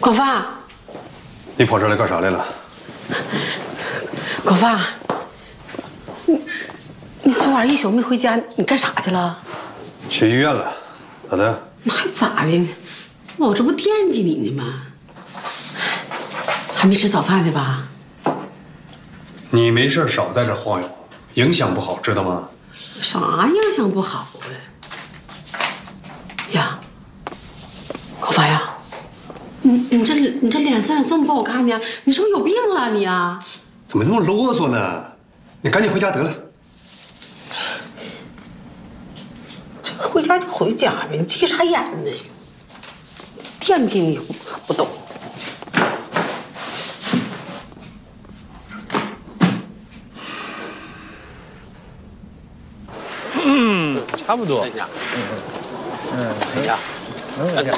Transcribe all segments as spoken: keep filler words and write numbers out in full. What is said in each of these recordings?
国发， 你跑这来干啥来了？ 国发，你你昨晚一宿没回家，你干啥去了？ 去医院了，咋的？ 那还咋的呢？我这不惦记你呢吗？还没吃早饭呢吧？ 你没事少在这晃悠，影响不好，知道吗？ 啥影响不好啊？呀，国发呀，你你这你这脸色这么不好看呢？你是不是有病了你呀？ 怎么那么啰嗦呢？你赶紧回家得了。 回家就回家呗，你急啥眼呢？惦记你不懂。 嗯，差不多。嗯嗯，哎呀，哎呀，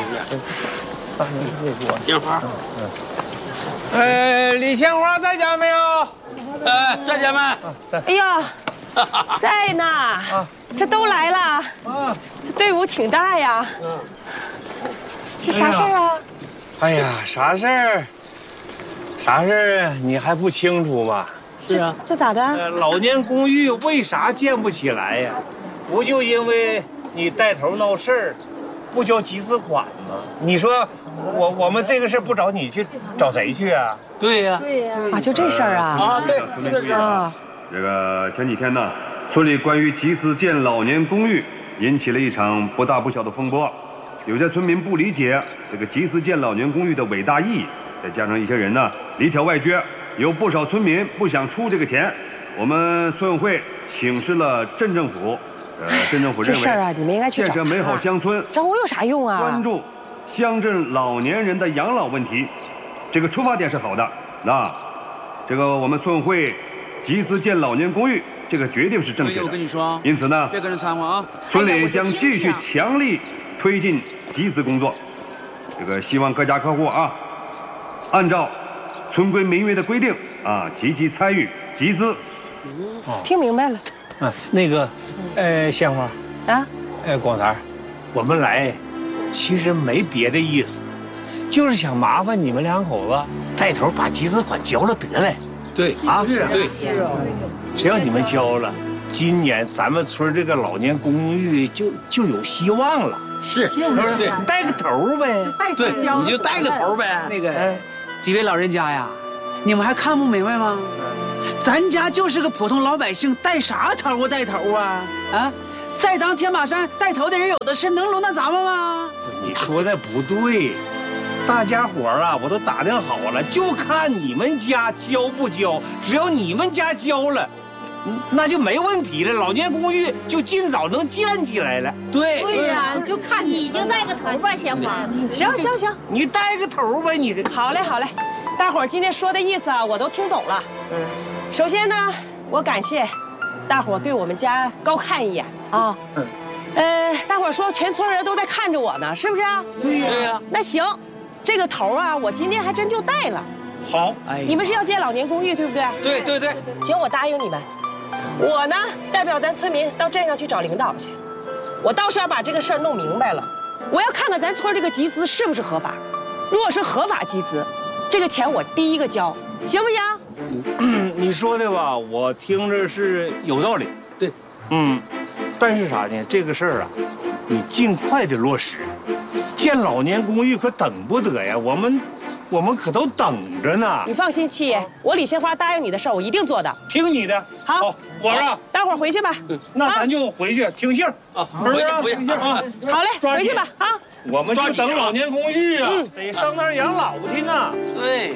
鲜花。嗯。呃，李鲜花在家没有？ 呃，在家没？ 哎呦，在呢。啊，这都来了。啊，这队伍挺大呀。嗯。是啥事儿啊？ 哎呀，啥事儿？啥事儿啊？你还不清楚吗？ 是啊。这咋的？ 呃，老年公寓为啥建不起来呀？不就因为你带头闹事儿，不交集资款吗？你说我我们这个事儿不找你去，找谁去啊？ 对呀， 对呀。啊，就这事儿啊？ 啊，对，就这事儿啊。这个前几天呢，村里关于集资建老年公寓引起了一场不大不小的风波。有些村民不理解这个集资建老年公寓的伟大意义，再加上一些人呢里挑外撅，有不少村民不想出这个钱。我们村委会请示了镇政府，呃，镇政府认为这事儿啊，你们应该去找建设美好乡村， 找我有啥用啊？ 关注乡镇老年人的养老问题，这个出发点是好的。那这个我们村委会集资建老年公寓，这个决定是正确的。 我跟你说， 因此呢， 别跟人掺和啊。 村里将继续强力推进集资工作。这个希望各家客户啊，按照村规民约的规定啊，积极参与集资。 哦，听明白了。 嗯，那个，呃，鲜花啊， 呃，广财，我们来其实没别的意思，就是想麻烦你们两口子带头把集资款交了得了。 对啊， 是啊，对， 只要你们交了，今年咱们村这个老年公寓就就有希望了。 是， 是不是？带个头呗。 对，你就带个头呗。 那个几位老人家呀，你们还看不明白吗？咱家就是个普通老百姓，带啥头啊？带头啊？啊，再当天马山带头的人有的是，能轮到咱们吗？ 你说的不对，大家伙儿啊，我都打听好了，就看你们家交不交。只要你们家交了，那就没问题了，老年公寓就尽早能建起来了。 对对呀，就看你就带个头吧，鲜花。 行行行， 你带个头呗，你。 好嘞好嘞，大伙儿今天说的意思啊，我都听懂了。嗯，首先呢，我感谢大伙儿对我们家高看一眼啊。嗯。呃，大伙儿说全村人都在看着我呢，是不是啊？ 对呀。 对呀。 那行，这个头啊，我今天还真就带了。 好， 哎，你们是要建老年公寓，对不对？ 对对对。 行，我答应你们。我呢，代表咱村民到镇上去找领导去，我倒是要把这个事儿弄明白了。我要看看咱村这个集资是不是合法，如果是合法集资，这个钱我第一个交，行不行？ 嗯，你说的吧，我听着是有道理。 对， 嗯，但是啥呢？这个事儿啊，你尽快的落实。建老年公寓可等不得呀，我们。我们可都等着呢。 你放心，七爷，我李鲜花答应你的事儿，我一定做的。 听你的。 好， 我啊， 待会儿回去吧。 那咱就回去听信儿啊， 是不是？ 听信儿啊。 好嘞，回去吧啊。 我们就等老年公寓啊，得上那儿养老去呢。 对。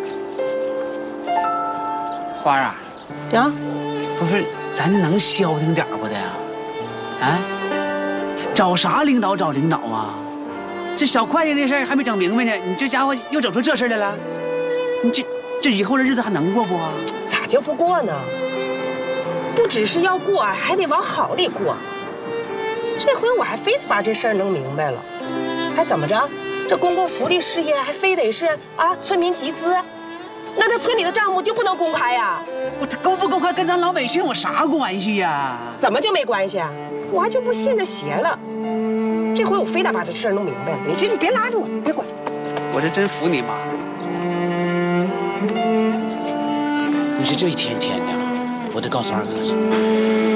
花儿啊， 啊， 不是，咱能消停点不的呀？啊，找啥领导找领导啊？这小会计那事儿还没整明白呢，你这家伙又整出这事来了，你这这以后的日子还能过不啊？ 咋就不过呢？不只是要过，还得往好里过。这回我还非得把这事儿弄明白了，还怎么着？这公共福利事业还非得是啊村民集资，那他村里的账目就不能公开呀？ 我这公不公开跟咱老百姓有啥关系呀？ 怎么就没关系啊？我还就不信他邪了。这回我非得把这事儿弄明白了，你这你别拉着我，别管。 我这真服你妈了。你说这一天天的，我得告诉二哥去。